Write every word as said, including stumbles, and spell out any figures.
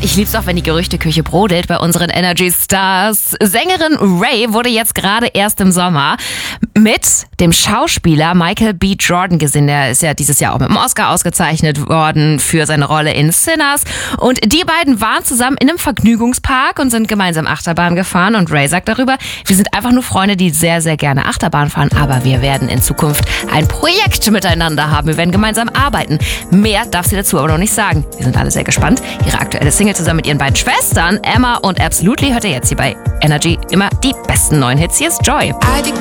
Ich lieb's auch, wenn die Gerüchteküche brodelt bei unseren Energy Stars. Sängerin Ray wurde jetzt gerade erst im Sommer mit dem Schauspieler Michael B. Jordan gesehen. Der ist ja dieses Jahr auch mit dem Oscar ausgezeichnet worden für seine Rolle in Sinners. Und die beiden waren zusammen in einem Vergnügungspark und sind gemeinsam Achterbahn gefahren. Und Ray sagt darüber, wir sind einfach nur Freunde, die sehr, sehr gerne Achterbahn fahren. Aber wir werden in Zukunft ein Projekt miteinander haben. Wir werden gemeinsam arbeiten. Mehr darf sie dazu aber noch nicht sagen. Wir sind alle sehr gespannt. Ihre aktuelle Single zusammen mit ihren beiden Schwestern, Emma und Absolutely, hört ihr jetzt hier bei Energy immer die besten neuen Hits. Hier ist Joy.